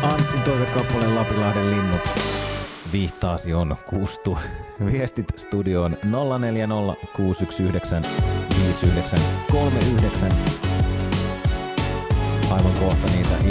Anssin toivekappaleen Lapinlahden linnut vihtaasi on kustu. Viestit studioon 040 619 5939. Aivan kohta niitä